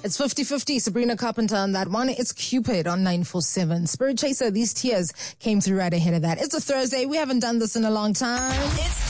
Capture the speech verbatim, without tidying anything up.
It's fifty-fifty. Sabrina Carpenter on that one. It's Cupid on nine four seven. Spirit Chaser, These Tears came through right ahead of that. It's a Thursday. We haven't done this in a long time. It's